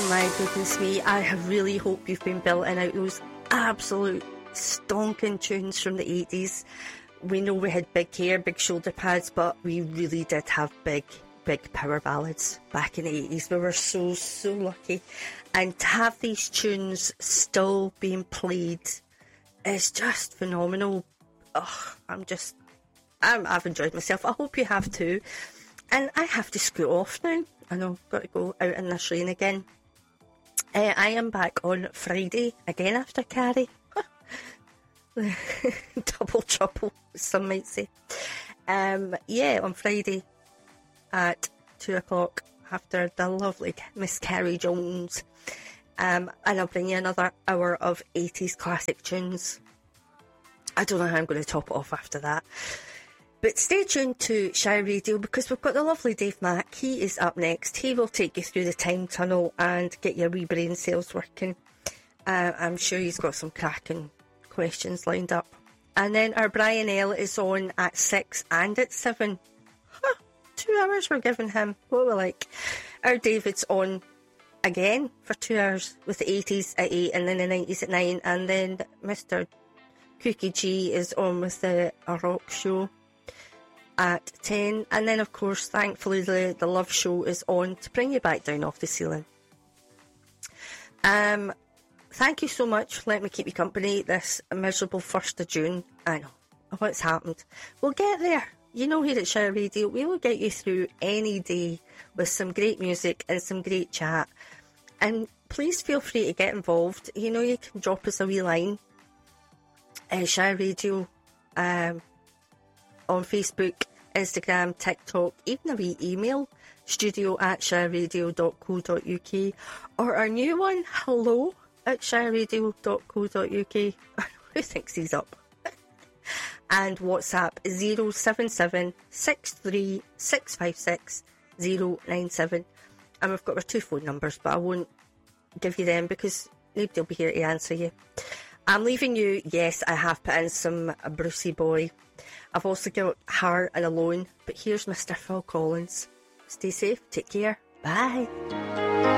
my goodness me, I really hope you've been belting out those absolute stonking tunes from the 80s. We know we had big hair, big shoulder pads, but we really did have big power ballads back in the 80s. We were so lucky. And to have these tunes still being played is just phenomenal. Oh, I've enjoyed myself. I hope you have too. And I have to scoot off now. I know, got to go out in this rain again. I am back on Friday, again after Carrie. Double trouble, some might say. On Friday at 2 o'clock after the lovely Miss Carrie Jones. And I'll bring you another hour of 80s classic tunes. I don't know how I'm going to top it off after that. But stay tuned to Shy Radio because we've got the lovely Dave Mack. He is up next. He will take you through the time tunnel and get your wee brain cells working. I'm sure he's got some cracking questions lined up. And then our Brian L is on at 6 and at 7. 2 hours we're giving him. What we like. Our David's on again for 2 hours with the 80s at 8 and then the 90s at 9. And then Mr. Cookie G is on with the rock show at 10, and then of course thankfully the love show is on to bring you back down off the ceiling. Thank you so much for letting me keep you company this miserable 1st of June. I know what's happened. We'll get there. You know, here at Shire Radio we will get you through any day with some great music and some great chat. And please feel free to get involved. You know, you can drop us a wee line, Shire Radio, on Facebook, Instagram, TikTok, even a wee email, studio@shireradio.co.uk, or our new one, hello@shireradio.co.uk. Who thinks he's up? And WhatsApp 077 63 656 097. And we've got our 2 phone numbers, but I won't give you them because nobody will be here to answer you. I'm leaving you. Yes, I have put in some Brucey Boy. I've also got Heart and Alone, but here's Mr. Phil Collins. Stay safe, take care, bye.